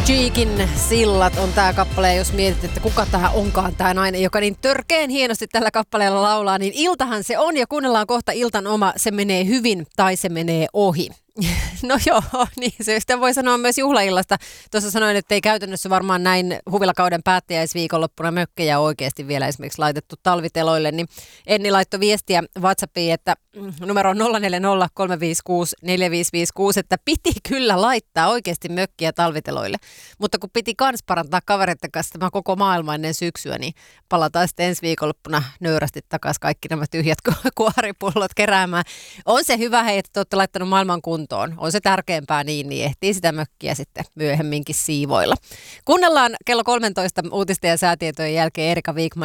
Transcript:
Cheekin sillat on tää kappale, jos mietit, että kuka tähän onkaan tää nainen, joka niin törkeen hienosti tällä kappaleella laulaa, niin iltahan se on ja kuunnellaan kohta iltan oma, se menee hyvin tai se menee ohi. No joo, niin se sitä voi sanoa myös juhlaillasta. Tuossa sanoin, että ei käytännössä varmaan näin huvilakauden päättäjäisviikonloppuna mökkejä oikeasti vielä esimerkiksi laitettu talviteloille, niin Enni laittoi viestiä WhatsAppiin, että numero on 040 356 4556, että piti kyllä laittaa oikeasti mökkiä talviteloille, mutta kun piti kans parantaa kavereiden kanssa tämä koko maailma ennen syksyä, niin palataan sitten ensi viikonloppuna nöyrästi takaisin kaikki nämä tyhjät kuoripullot keräämään. On se hyvä, hei, että te olette laittanut maailman kuntoon. On se tärkeämpää niin ehtii sitä mökkiä sitten myöhemminkin siivoilla. Kuunnellaan kello 13 uutisten ja säätietojen jälkeen Erika Wikman